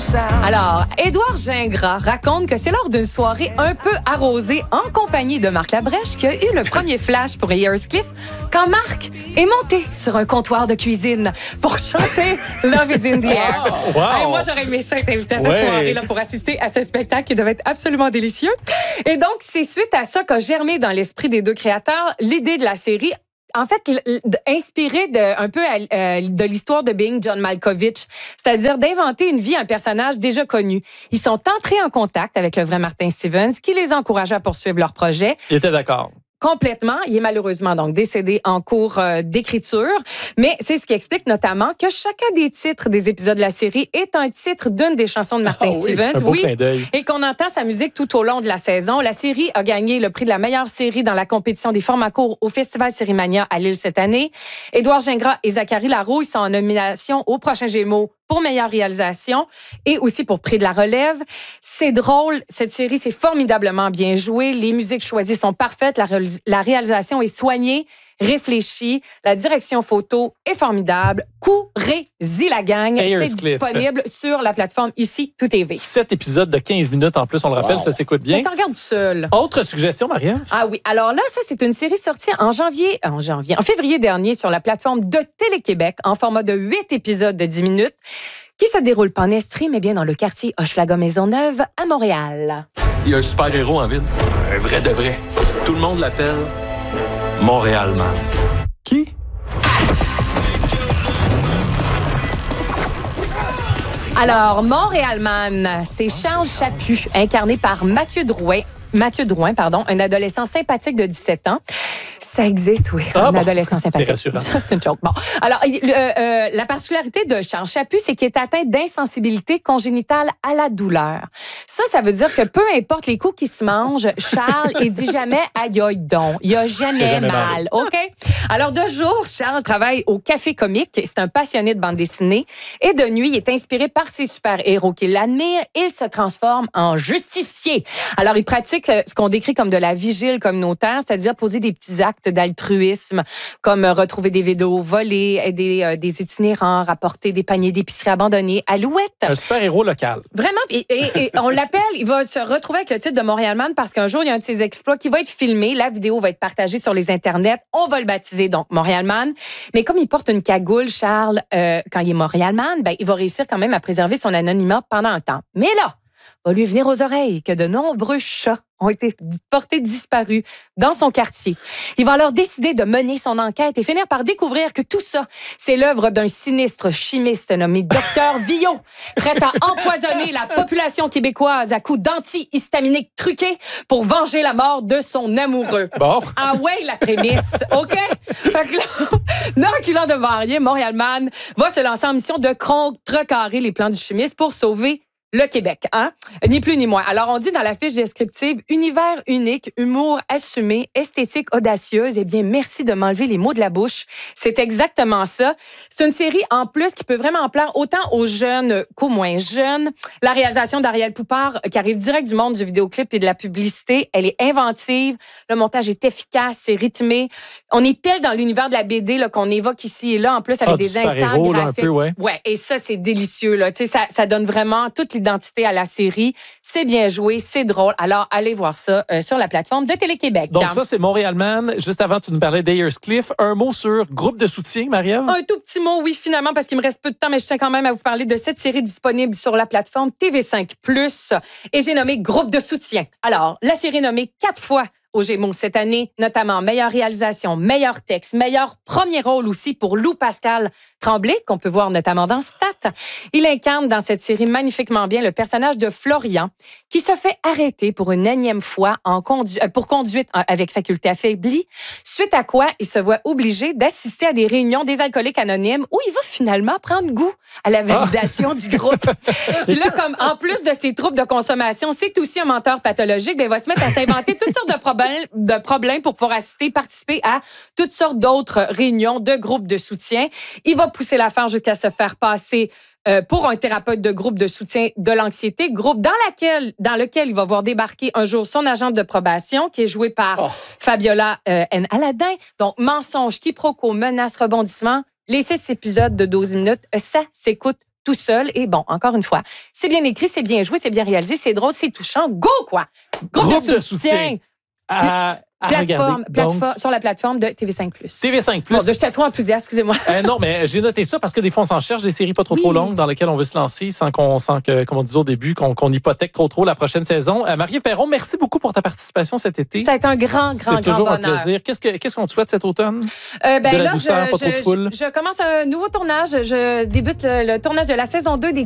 Alors, Édouard Gingras raconte que c'est lors d'une soirée un peu arrosée en compagnie de Marc Labrèche qu'il a eu le premier flash pour Ayers Cliff quand Marc est monté sur un comptoir de cuisine pour chanter Love is in the air. Wow. Hey, moi, j'aurais aimé ça être invité à cette soirée-là pour assister à ce spectacle qui devait être absolument délicieux. Et donc, c'est suite à ça qu'a germé dans l'esprit des deux créateurs l'idée de la série. En fait, inspiré un peu de l'histoire de Being John Malkovich, c'est-à-dire d'inventer une vie à un personnage déjà connu. Ils sont entrés en contact avec le vrai Martin Stevens, qui les encourageait à poursuivre leur projet. Il était d'accord. Complètement. Il est malheureusement donc décédé en cours d'écriture. Mais c'est ce qui explique notamment que chacun des titres des épisodes de la série est un titre d'une des chansons de Martin Stevens. Un beau clin d'œil. Et qu'on entend sa musique tout au long de la saison. La série a gagné le prix de la meilleure série dans la compétition des formats courts au Festival Sérimania à Lille cette année. Édouard Gingras et Zachary Larouille sont en nomination au prochain Gémeaux pour meilleure réalisation et aussi pour prix de la relève. C'est drôle, cette série, c'est formidablement bien joué. Les musiques choisies sont parfaites, la réalisation est soignée, réfléchie, la direction photo est formidable. Courez-y la gang, c'est disponible sur la plateforme ici, Tout TV. 7 épisodes de 15 minutes en plus, on le rappelle, ça s'écoute bien. Ça se regarde seul. Autre suggestion, Marie-Ève? Ah oui, alors là, ça c'est une série sortie en février dernier sur la plateforme de Télé-Québec en format de 8 épisodes de 10 minutes qui se déroule pas en Estrie, mais bien dans le quartier Hochelaga-Maisonneuve à Montréal. Il y a un super-héros en ville. Un vrai de vrai. Tout le monde l'appelle Montréal Man. Qui? Alors, Montréal Man, c'est Charles Chaput, incarné par Mathieu Drouin, un adolescent sympathique de 17 ans. Ça existe, oui, un adolescent sympathique. C'est rassurant. Ça, c'est une joke. Bon. Alors, la particularité de Charles Chaput, c'est qu'il est atteint d'insensibilité congénitale à la douleur. Ça veut dire que peu importe les coups qu'il se mange, Charles, il dit jamais « aïe, aïe, donc ». Il a jamais mal. OK? Alors, de jour, Charles travaille au Café Comique. C'est un passionné de bande dessinée. Et de nuit, il est inspiré par ses super-héros qu'il admire. Il se transforme en justicier. Alors, il pratique ce qu'on décrit comme de la vigile communautaire, c'est-à-dire poser des petits actes d'altruisme, comme retrouver des vidéos volées, aider des itinérants, rapporter des paniers d'épicerie abandonnés. Alouette. Un super-héros local. Vraiment. Et on l'appelle, il va se retrouver avec le titre de Montréal Man parce qu'un jour, il y a un de ses exploits qui va être filmé. La vidéo va être partagée sur les internets. On va le baptiser donc Montréal Man. Mais comme il porte une cagoule, Charles, quand il est Montréal Man, il va réussir quand même à préserver son anonymat pendant un temps. Mais là, va lui venir aux oreilles que de nombreux chats ont été portés disparus dans son quartier. Il va alors décider de mener son enquête et finir par découvrir que tout ça, c'est l'œuvre d'un sinistre chimiste nommé Dr Villot, prêt à empoisonner la population québécoise à coups d'antihistaminiques truqués pour venger la mort de son amoureux. Bon. Ah ouais, la prémisse, OK? Fait que là, n'enculant devant rien, Montréal Man va se lancer en mission de contrecarrer les plans du chimiste pour sauver le Québec, hein? Ni plus ni moins. Alors, on dit dans la fiche descriptive, univers unique, humour assumé, esthétique audacieuse. Eh bien, merci de m'enlever les mots de la bouche. C'est exactement ça. C'est une série, en plus, qui peut vraiment plaire autant aux jeunes qu'aux moins jeunes. La réalisation d'Ariel Poupard, qui arrive direct du monde du vidéoclip et de la publicité, elle est inventive. Le montage est efficace, c'est rythmé. On est pile dans l'univers de la BD là, qu'on évoque ici et là, en plus, avec des inserts graphiques. Ouais, et ça, c'est délicieux. Là. Tu sais, ça donne vraiment toute l'identité à la série. C'est bien joué, c'est drôle. Alors, allez voir ça sur la plateforme de Télé-Québec. Donc ça, c'est Montréal Man. Juste avant, tu nous parlais d'Ayers Cliff. Un mot sur groupe de soutien, Marie-Ève? Un tout petit mot, oui, finalement, parce qu'il me reste peu de temps, mais je tiens quand même à vous parler de cette série disponible sur la plateforme TV5+. Et j'ai nommé Groupe de soutien. Alors, la série est nommée 4 fois aux Gémeaux cette année, notamment meilleure réalisation, meilleur texte, meilleur premier rôle aussi pour Lou Pascal Tremblay, qu'on peut voir notamment dans Stat. Il incarne dans cette série magnifiquement bien le personnage de Florian, qui se fait arrêter pour une énième fois pour conduite avec faculté affaiblie, suite à quoi il se voit obligé d'assister à des réunions des alcooliques anonymes où il va finalement prendre goût à la validation du groupe. Puis là, comme en plus de ses troubles de consommation, c'est aussi un menteur pathologique, il va se mettre à s'inventer toutes sortes de problèmes pour pouvoir participer à toutes sortes d'autres réunions de groupes de soutien. Il va pousser l'affaire jusqu'à se faire passer pour un thérapeute de groupe de soutien de l'anxiété, groupe dans lequel il va voir débarquer un jour son agente de probation, qui est jouée par Fabiola N. Aladin. Donc, mensonge, quiproquo, menace, rebondissement. Les 6 épisodes de 12 minutes, ça s'écoute tout seul. Et bon, encore une fois, c'est bien écrit, c'est bien joué, c'est bien réalisé, c'est drôle, c'est touchant. Go, quoi! Groupe de soutien. À regarder. Donc, sur la plateforme de TV5+. TV5+. Bon, j'étais trop enthousiaste, excusez-moi. Non, mais j'ai noté ça parce que des fois, on s'en cherche des séries pas trop longues dans lesquelles on veut se lancer sans que, comme on disait au début, qu'on hypothèque trop la prochaine saison. Marie-Ève Perron, merci beaucoup pour ta participation cet été. Ça a été un grand C'est toujours bonheur. un plaisir. Qu'est-ce qu'on te souhaite cet automne? De la douceur, pas trop de foule. Je commence un nouveau tournage. Je débute le tournage de la saison 2 des